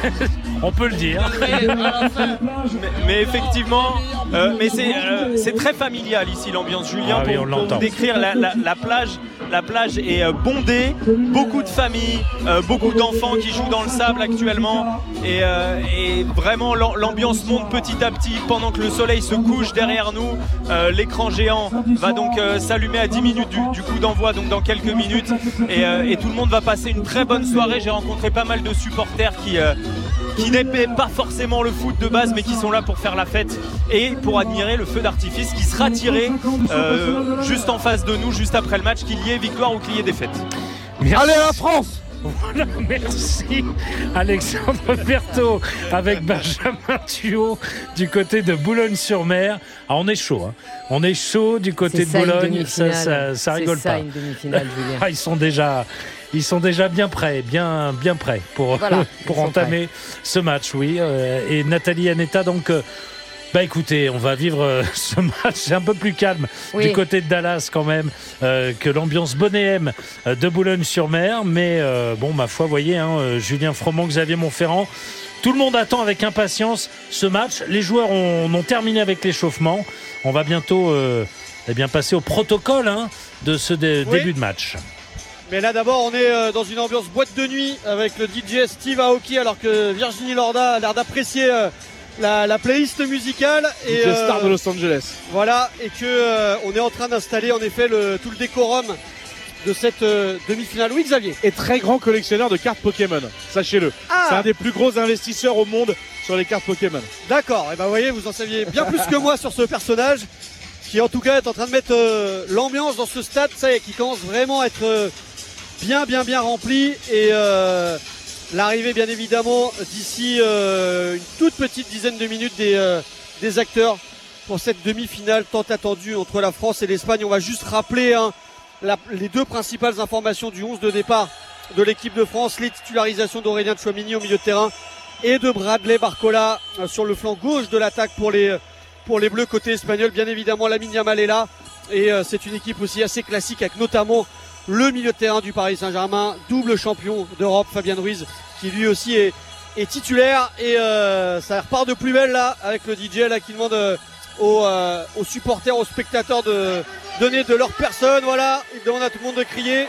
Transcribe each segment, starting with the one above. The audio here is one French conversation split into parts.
On peut le dire. Mais effectivement, c'est très familial ici l'ambiance, Julien. Pour vous décrire la plage. La plage est bondée, beaucoup de familles, beaucoup d'enfants qui jouent dans le sable actuellement et vraiment l'ambiance monte petit à petit pendant que le soleil se couche derrière nous. L'écran géant va donc s'allumer à 10 minutes du coup d'envoi, donc dans quelques minutes et tout le monde va passer une très bonne soirée. J'ai rencontré pas mal de supporters qui n'aimaient pas forcément le foot de base mais qui sont là pour faire la fête et pour admirer le feu d'artifice qui sera tiré juste en face de nous, juste après le match, qu'il y ait victoire ou qu'il y ait défaite. Merci. Allez la France! Voilà, merci Alexandre Berthaud avec Benjamin Thuot du côté de Boulogne-sur-Mer. Ah, on est chaud, hein. On est chaud du côté de Boulogne. Ça rigole pas. Une demi-finale, Julien. Ah, ils sont déjà bien prêts pour entamer ce match, oui. Et Nathalie Aneta, donc. Écoutez, on va vivre ce match un peu plus calme du côté de Dallas quand même que l'ambiance bonéenne de Boulogne-sur-Mer. Mais ma foi, voyez, Julien Froment, Xavier Montferrand, tout le monde attend avec impatience ce match. Les joueurs ont terminé avec l'échauffement. On va bientôt passer au protocole de ce début de match. Mais là d'abord on est dans une ambiance boîte de nuit avec le DJ Steve Aoki alors que Virginie Lorda a l'air d'apprécier la playlist musicale et star de Los Angeles. Voilà, et que on est en train d'installer en effet tout le décorum de cette demi-finale. Oui, Xavier. Et très grand collectionneur de cartes Pokémon, sachez-le. C'est un des plus gros investisseurs au monde sur les cartes Pokémon. D'accord, et vous voyez, vous en saviez bien plus que moi sur ce personnage qui en tout cas est en train de mettre l'ambiance dans ce stade, ça y est, qui commence vraiment à être bien rempli et l'arrivée bien évidemment d'ici une toute petite dizaine de minutes des acteurs pour cette demi-finale tant attendue entre la France et l'Espagne. On va juste rappeler les deux principales informations du 11 de départ de l'équipe de France, les titularisations d'Aurélien Tchouaméni au milieu de terrain et de Bradley Barcola sur le flanc gauche de l'attaque pour les Bleus côté espagnol. Bien évidemment Lamine Yamal est là et c'est une équipe aussi assez classique avec notamment le milieu de terrain du Paris Saint-Germain, double champion d'Europe, Fabien Ruiz, qui lui aussi est titulaire. Et ça repart de plus belle là, avec le DJ là qui demande aux supporters, aux spectateurs de donner de leur personne. Voilà, il demande à tout le monde de crier.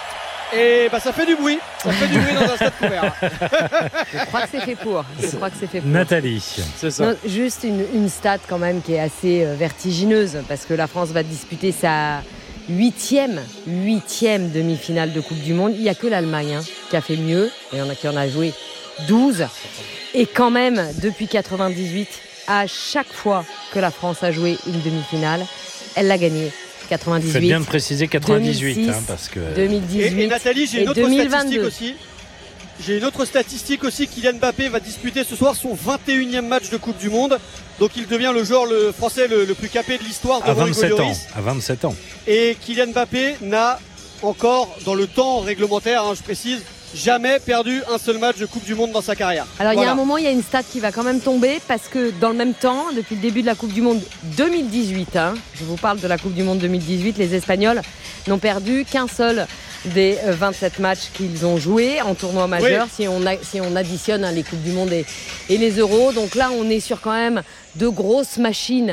Et ça fait du bruit. Ça fait du bruit dans un stade couvert. Je crois que c'est fait pour. Nathalie. C'est ça. Non, juste une stat quand même qui est assez vertigineuse parce que la France va disputer sa huitième demi-finale de Coupe du Monde. Il n'y a que l'Allemagne qui a fait mieux. Il y en a qui en a joué 12. Et quand même, depuis 98, à chaque fois que la France a joué une demi-finale, elle l'a gagnée. 98. Faites bien de préciser 98. 2006, parce que... 2018 et Nathalie, j'ai une autre 2022. statistique aussi. J'ai une autre statistique aussi. Kylian Mbappé va disputer ce soir son 21e match de Coupe du Monde. Donc il devient le joueur français le plus capé de l'histoire devant Hugo Lloris. À 27 ans. Et Kylian Mbappé n'a encore, dans le temps réglementaire, je précise, jamais perdu un seul match de Coupe du Monde dans sa carrière. Alors il y a un moment, il y a une stat qui va quand même tomber parce que dans le même temps, depuis le début de la Coupe du Monde 2018, je vous parle de la Coupe du Monde 2018, les Espagnols n'ont perdu qu'un seul des 27 matchs qu'ils ont joués en tournoi majeur, si on additionne les Coupes du Monde et les Euros. Donc là, on est sur quand même de grosses machines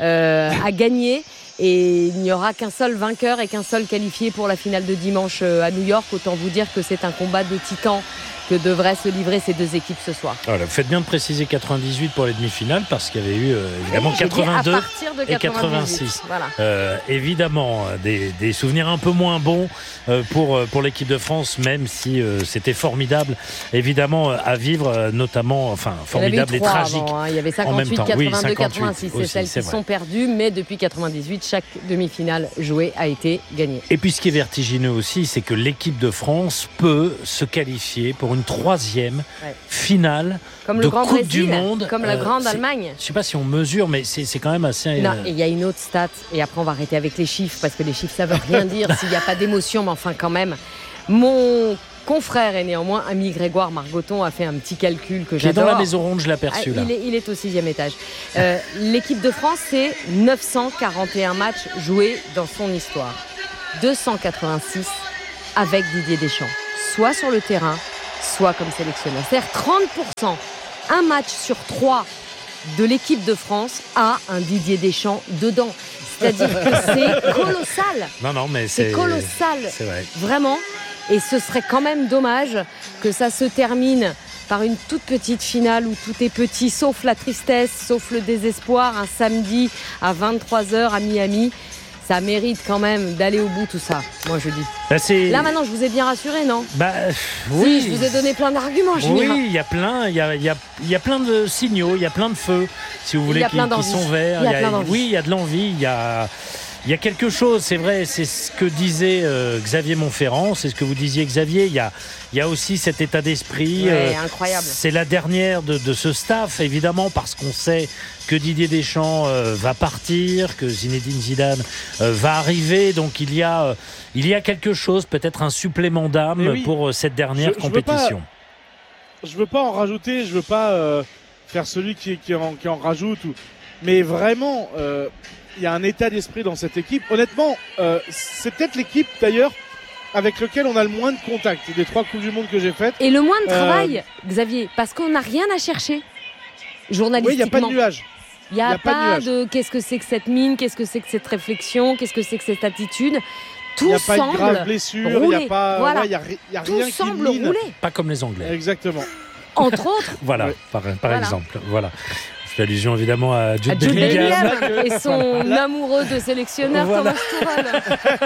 à gagner. Et il n'y aura qu'un seul vainqueur et qu'un seul qualifié pour la finale de dimanche à New York. Autant vous dire que c'est un combat de titans que devraient se livrer ces deux équipes ce soir. Voilà, faites bien de préciser 98 pour les demi-finales parce qu'il y avait eu évidemment 82 et 86. Voilà. Évidemment des souvenirs un peu moins bons pour l'équipe de France, même si c'était formidable évidemment à vivre, notamment formidable et tragique. Avant, il y avait 58, 82, 86, c'est celles qui sont perdues, mais depuis 98, chaque demi-finale jouée a été gagnée. Et puis ce qui est vertigineux aussi, c'est que l'équipe de France peut se qualifier pour une troisième finale comme de le Grand Coupe Brésil, du Monde. comme la Grande Allemagne. Je ne sais pas si on mesure, mais c'est quand même assez... Non, et il y a une autre stat, et après on va arrêter avec les chiffres, parce que les chiffres ça veut rien dire s'il n'y a pas d'émotion, mais enfin quand même. Mon confrère et néanmoins ami Grégoire Margoton a fait un petit calcul que j'adore. Qui est dans la maison ronde, je l'aperçus là. Il est au 6e étage. L'équipe de France, c'est 941 matchs joués dans son histoire. 286 avec Didier Deschamps. Soit sur le terrain, soit comme sélectionneur. C'est-à-dire 30%, un match sur 3 de l'équipe de France a un Didier Deschamps dedans. C'est-à-dire que c'est colossal. Non, mais c'est colossal. C'est vrai. Vraiment. Et ce serait quand même dommage que ça se termine par une toute petite finale où tout est petit, sauf la tristesse, sauf le désespoir, un samedi à 23h à Miami. Ça mérite quand même d'aller au bout tout ça, moi je dis. Là maintenant je vous ai bien rassuré, non ? Oui. Si, je vous ai donné plein d'arguments, Julien. Oui, il y a plein de signaux, il y a plein de feux, si vous voulez, qui sont verts. Oui, il y a de l'envie, il y a quelque chose, c'est vrai, c'est ce que disait Xavier Montferrand, c'est ce que vous disiez Xavier, il y a aussi cet état d'esprit. Incroyable. C'est la dernière de ce staff, évidemment, parce qu'on sait que Didier Deschamps va partir, que Zinedine Zidane va arriver, donc il y a quelque chose, peut-être un supplément d'âme pour cette dernière compétition. Je veux pas en rajouter, je veux pas faire celui qui en rajoute, mais vraiment... il y a un état d'esprit dans cette équipe. Honnêtement, c'est peut-être l'équipe d'ailleurs avec laquelle on a le moins de contact des 3 Coupes du Monde que j'ai faites. Et le moins de travail, Xavier, parce qu'on n'a rien à chercher journalistiquement. Oui, il n'y a pas de nuage. Il n'y a pas de qu'est-ce que c'est que cette mine, qu'est-ce que c'est que cette réflexion, qu'est-ce que c'est que cette attitude. Tout semble rouler. Il n'y a pas de grave blessure, il n'y a pas, voilà. y a rien tout qui semble mine. rouler. Pas comme les Anglais. Exactement. Entre autres. Voilà, par exemple. Voilà. Je fais allusion évidemment à Jude Bellingham. Et son amoureux de sélectionneur, Thomas Tuchel.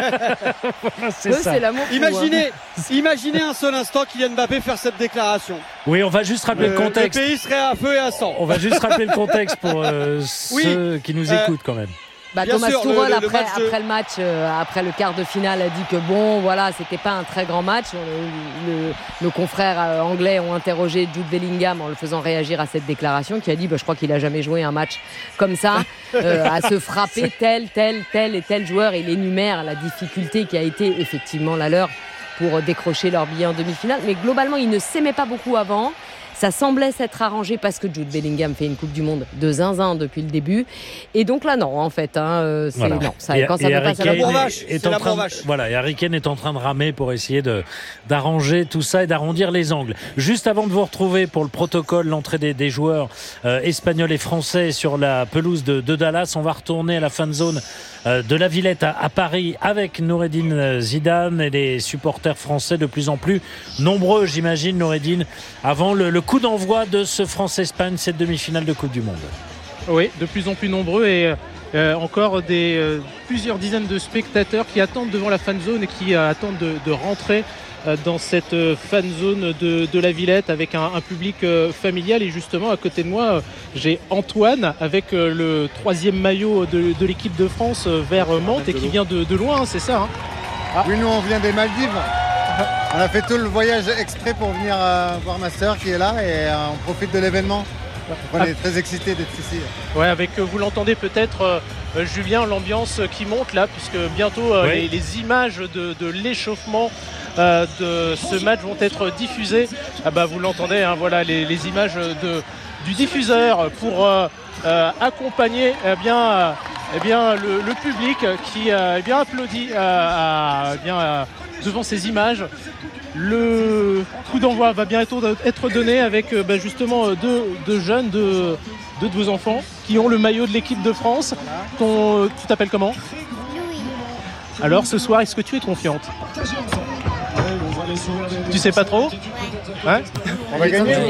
C'est ça. C'est l'amour. Imaginez un seul instant Kylian Mbappé faire cette déclaration. Oui, on va juste rappeler le contexte. Le pays serait à feu et à sang. On va juste rappeler le contexte pour ceux qui nous écoutent quand même. Thomas Tuchel après le match, après le quart de finale, a dit que c'était pas un très grand match. Nos confrères anglais ont interrogé Jude Bellingham en le faisant réagir à cette déclaration, qui a dit je crois qu'il a jamais joué un match comme ça, à se frapper tel et tel joueur. Il énumère la difficulté qui a été effectivement la leur pour décrocher leur billet en demi-finale. Mais globalement, il ne s'aimait pas beaucoup avant. Ça semblait s'être arrangé parce que Jude Bellingham fait une Coupe du Monde de zinzin depuis le début. Et donc là, non, en fait. Non, quand ça ne veut pas, ça va. Voilà, et Harry Kane est en train de ramer pour essayer d'arranger tout ça et d'arrondir les angles. Juste avant de vous retrouver pour le protocole, l'entrée des joueurs espagnols et français sur la pelouse de Dallas, on va retourner à la fan zone de la Villette à Paris avec Noureddine Zidane et les supporters français de plus en plus nombreux, j'imagine, Noureddine, avant le coup d'envoi de ce France-Espagne, cette demi-finale de Coupe du Monde. Oui, de plus en plus nombreux et encore plusieurs dizaines de spectateurs qui attendent devant la fan zone et qui attendent de rentrer dans cette fan zone de la Villette avec un public familial. Et justement à côté de moi j'ai Antoine avec le 3e maillot de l'équipe de France vers Mantes et qui vient de loin, c'est ça hein? Oui, nous on vient des Maldives. On a fait tout le voyage exprès pour venir voir ma sœur qui est là et on profite de l'événement. On est très excités d'être ici. Ouais, avec vous l'entendez peut-être Julien, l'ambiance qui monte là puisque bientôt les images de l'échauffement de ce match vont être diffusées. Vous l'entendez, hein, voilà les images du diffuseur pour accompagner le public qui applaudit devant ces images. Le coup d'envoi va bientôt être donné avec justement deux jeunes, deux de vos enfants qui ont le maillot de l'équipe de France. Tu t'appelles comment ? Louis. Alors ce soir, est-ce que tu es confiante ? Tu sais pas trop ? Ouais. On va gagner.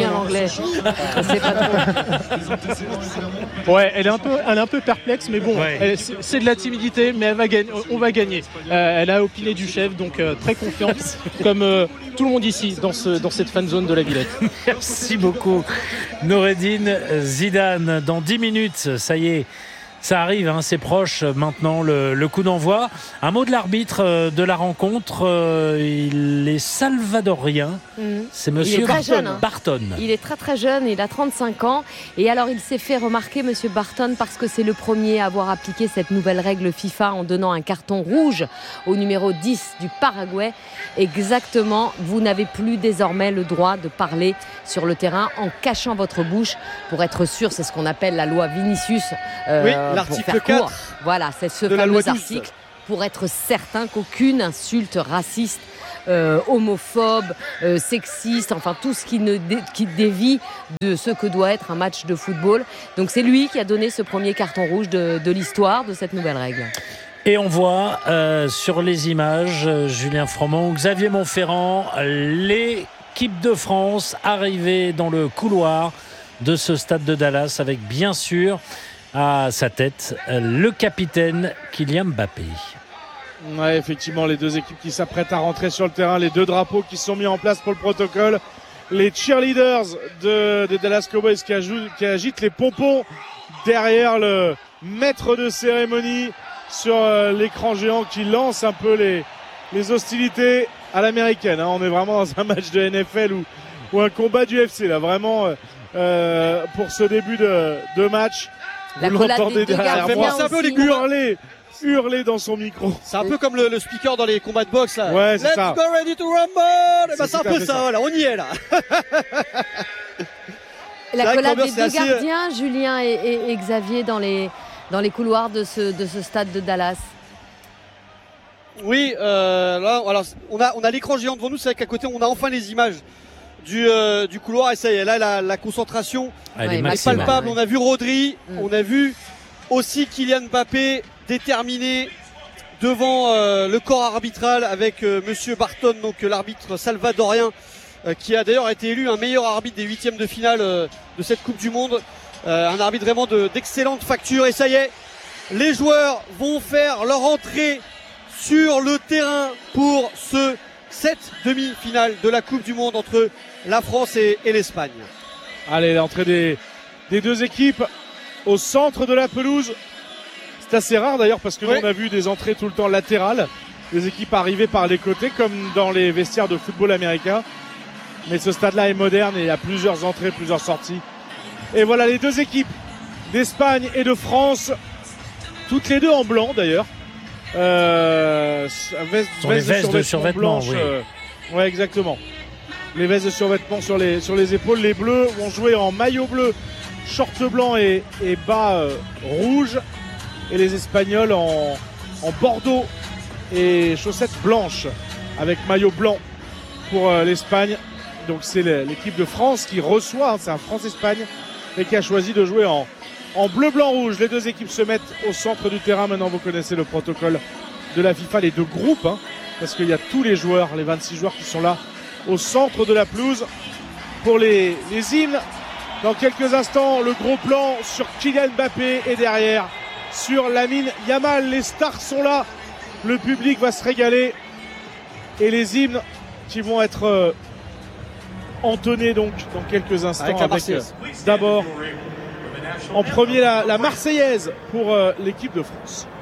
Ouais, elle est un peu perplexe, mais bon, c'est de la timidité, mais on va gagner. Elle a opiné du chef, donc très confiante, comme tout le monde ici dans cette fan zone de la Villette. Merci beaucoup, Noureddine Zidane. Dans 10 minutes, ça y est. Ça arrive, hein, c'est proche maintenant le coup d'envoi. Un mot de l'arbitre de la rencontre, il est salvadorien, c'est monsieur Barton. Il est très très jeune, il a 35 ans et alors il s'est fait remarquer monsieur Barton parce que c'est le premier à avoir appliqué cette nouvelle règle FIFA en donnant un carton rouge au numéro 10 du Paraguay. Exactement, vous n'avez plus désormais le droit de parler sur le terrain en cachant votre bouche pour être sûr, c'est ce qu'on appelle la loi Vinicius. L'article 4. Voilà, c'est ce fameux article pour être certain qu'aucune insulte raciste homophobe, sexiste, enfin tout ce qui dévie de ce que doit être un match de football. Donc c'est lui qui a donné ce premier carton rouge de l'histoire de cette nouvelle règle. Et on voit sur les images, Julien Froment, Xavier Montferrand, l'équipe de France arrivée dans le couloir de ce stade de Dallas avec bien sûr à sa tête le capitaine Kylian Mbappé. Ouais, effectivement, les deux équipes qui s'apprêtent à rentrer sur le terrain, les deux drapeaux qui sont mis en place pour le protocole, les cheerleaders de Dallas Cowboys qui agitent les pompons derrière le maître de cérémonie sur l'écran géant qui lance un peu les hostilités à l'américaine. On est vraiment dans un match de NFL ou un combat du UFC là, vraiment pour ce début de match. La vous l'entendez derrière moi, hurler dans son micro. C'est un peu comme le speaker dans les combats de boxe là. Ouais, c'est Let's ça. go ready to rumble. C'est un peu ça, voilà, on y est là. La collade des deux gardiens, Julien et Xavier, dans les couloirs de ce stade de Dallas. Oui, là, alors, on a l'écran géant devant nous, c'est vrai qu'à côté on a enfin les images du couloir et ça y est, là la concentration est palpable. Ouais. On a vu Rodri, on a vu aussi Kylian Mbappé déterminé devant le corps arbitral avec monsieur Barton, donc l'arbitre salvadorien qui a d'ailleurs été élu un meilleur arbitre des huitièmes de finale de cette Coupe du Monde, un arbitre vraiment d'excellente facture. Et ça y est, les joueurs vont faire leur entrée sur le terrain pour cette demi-finale de la Coupe du Monde entre la France et l'Espagne. Allez, l'entrée des deux équipes au centre de la pelouse. C'est assez rare d'ailleurs parce que nous, on a vu des entrées tout le temps latérales, des équipes arrivées par les côtés comme dans les vestiaires de football américain. Mais ce stade-là est moderne et il y a plusieurs entrées, plusieurs sorties. Et voilà les deux équipes d'Espagne et de France, toutes les deux en blanc d'ailleurs. Vestes de survêtement, oui. Ouais, exactement. Les vestes de survêtement sur les épaules. Les bleus vont jouer en maillot bleu, short blanc et bas rouge. Et les Espagnols en bordeaux et chaussettes blanches avec maillot blanc pour l'Espagne. Donc c'est l'équipe de France qui reçoit, c'est un France-Espagne, et qui a choisi de jouer en bleu, blanc, rouge. Les deux équipes se mettent au centre du terrain. Maintenant, vous connaissez le protocole de la FIFA, les deux groupes, parce qu'il y a tous les joueurs, les 26 joueurs qui sont là au centre de la pelouse pour les hymnes. Dans quelques instants, le gros plan sur Kylian Mbappé et derrière sur Lamine Yamal. Les stars sont là, le public va se régaler et les hymnes qui vont être entonnés donc dans quelques instants avec d'abord en premier la Marseillaise pour l'équipe de France.